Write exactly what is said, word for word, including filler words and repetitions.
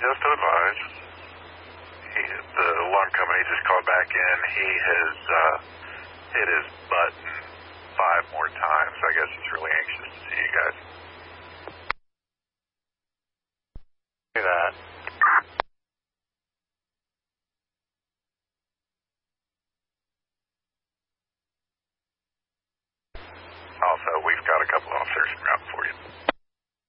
just to advise, he, the alarm company just called back in. He has uh, hit his button five more